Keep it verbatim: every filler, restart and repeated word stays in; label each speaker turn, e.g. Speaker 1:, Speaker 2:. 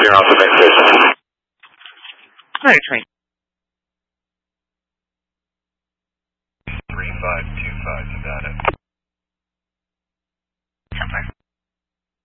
Speaker 1: clear off the main station.
Speaker 2: Alright, train.
Speaker 3: three five two five, about it.